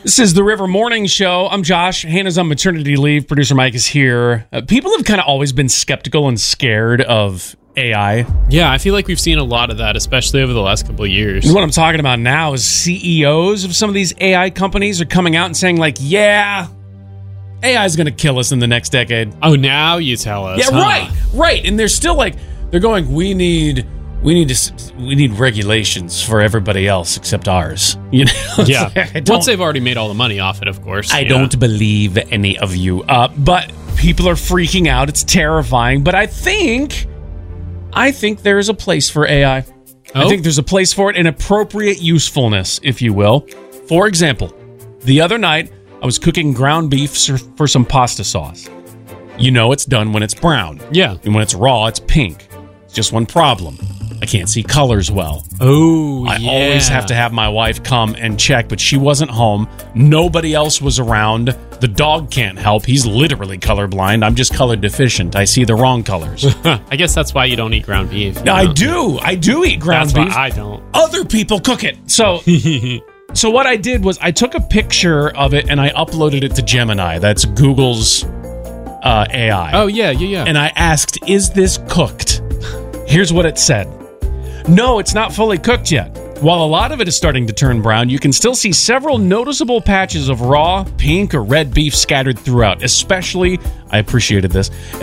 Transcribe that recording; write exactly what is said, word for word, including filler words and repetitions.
This is the River Morning Show. I'm Josh. Hannah's on maternity leave. Producer Mike is here. Uh, people have kind of always been skeptical and scared of A I. Yeah, I feel like we've seen a lot of that, especially over the last couple of years. And what I'm talking about now is C E Os of some of these A I companies are coming out and saying, like, yeah, A I is going to kill us in the next decade. Oh, now you tell us. Yeah, huh? right, right. And they're still like, they're going, we need... We need to. We need regulations for everybody else except ours. You know. Yeah. Like, Once they've already made all the money off it, of course. I yeah. don't believe any of you. Uh, but people are freaking out. It's terrifying. But I think, I think there is a place for A I. Oh? I think there's a place for it, an appropriate usefulness, if you will. For example, the other night I was cooking ground beef for some pasta sauce. You know, it's done when it's brown. Yeah. And when it's raw, it's pink. It's just one problem. I can't see colors well. Oh, I yeah. always have to have my wife come and check, but she wasn't home. Nobody else was around. The dog can't help. He's literally colorblind. I'm just color deficient. I see the wrong colors. I guess that's why you don't eat ground beef. you I know? do. I do eat ground That's beef. why I don't. Other people cook it. So, so what I did was I took a picture of it and I uploaded it to Gemini. That's Google's uh, A I. Oh, yeah, yeah, yeah. And I asked, is this cooked? Here's what it said. No, it's not fully cooked yet. While a lot of it is starting to turn brown, you can still see several noticeable patches of raw, pink, or red beef scattered throughout. Especially, I appreciated this,